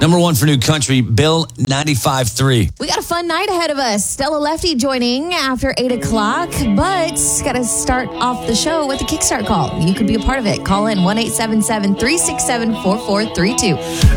Number one for new country, Bill 95.3. We got a fun night ahead of us. Stella Lefty joining after 8 o'clock, but got to start off the show with a Kickstart call. You could be a part of it. Call in 1-877-367-4432.